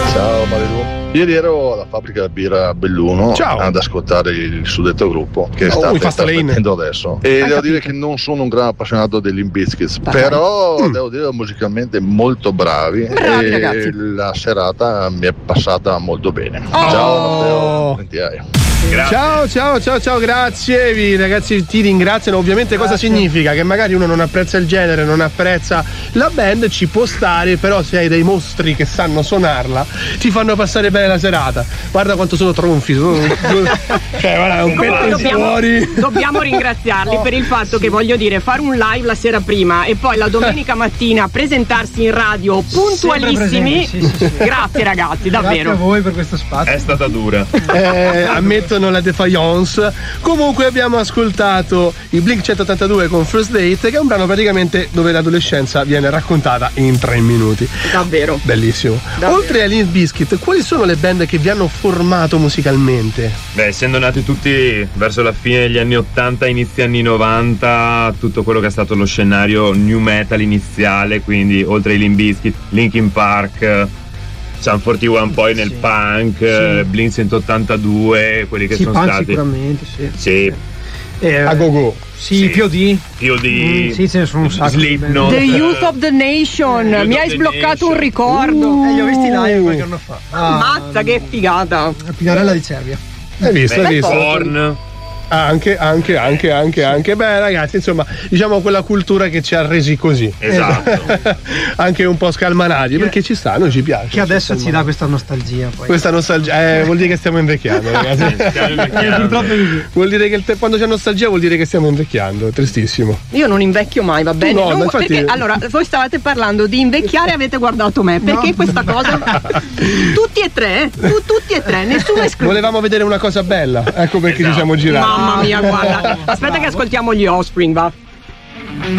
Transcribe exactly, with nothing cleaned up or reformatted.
Ciao Marilu. Ieri ero alla fabbrica birra Belluno Ciao. ad ascoltare il suddetto gruppo che Oh, state i Fast Lane. trasmettendo adesso e Hai devo capito. dire che non sono un gran appassionato degli Limp Bizkit, Dai. però Mm. devo dire musicalmente molto bravi, Bravi, e ragazzi. la serata mi è passata molto bene. Oh. Ciao Matteo, volentieri. Grazie. Ciao, ciao, ciao, ciao, grazie. Vi ragazzi ti ringraziano. Ovviamente cosa significa? Che magari uno non apprezza il genere, non apprezza la band, ci può stare, però se hai dei mostri che sanno suonarla, ti fanno passare bene la serata. Guarda quanto sono tronfi. Sono, cioè, guarda, un petto in dobbiamo, fuori. dobbiamo ringraziarli per il fatto che, voglio dire, fare un live la sera prima e poi la domenica mattina presentarsi in radio puntualissimi. Sempre presenti, sì, sì, sì. Grazie ragazzi, Grazie davvero. a voi per questo spazio. È stata dura. Eh, ammettono la defiance. Comunque abbiamo ascoltato i Blink centottantadue con First Date, che è un brano praticamente dove l'adolescenza viene raccontata in tre minuti. Davvero. Bellissimo. Davvero. Oltre ai Limp Bizkit, quali sono le band che vi hanno formato musicalmente? Beh, essendo nati tutti verso la fine degli anni ottanta, inizi anni novanta, tutto quello che è stato lo scenario new metal iniziale, quindi oltre ai Limp Bizkit, Linkin Park, Sum quarantuno poi nel Sì. punk, Sì. Blink centottantadue, quelli che Sì, sono punk stati. sicuramente, sì. Sì, Eh, A go go. Sì, Sì. P O D. P O D, Mm, sì, ce ne sono un sacco. Slipknot. The Youth of the Nation, Youth mi of hai the sbloccato Nation. un ricordo. Eh, li ho visti live qualche anno fa. Ammazza, che figata. A Pinarella di Cervia. Hai visto? Beh, Hai visto? Korn. Anche, anche, anche, anche, anche. Beh, ragazzi, insomma, diciamo quella cultura che ci ha resi così. Esatto. Anche un po' scalmanati, perché ci sta, noi ci piace. Che adesso ci dà questa nostalgia poi. Questa nostalgia, eh, vuol dire che stiamo invecchiando, ragazzi. Stiamo invecchiando. Purtroppo è così. Vuol dire che il te- quando c'è nostalgia vuol dire che stiamo invecchiando, tristissimo. Io non invecchio mai, va bene? no, Non- ma infatti- perché allora voi stavate parlando di invecchiare e avete guardato me. Perché No. questa cosa? Tutti e tre, eh? Tu- tutti e tre, nessuno escluso. Volevamo vedere una cosa bella, ecco perché ci Esatto. siamo girati. Mamma mia, guarda. Aspetta che ascoltiamo gli Offspring, va.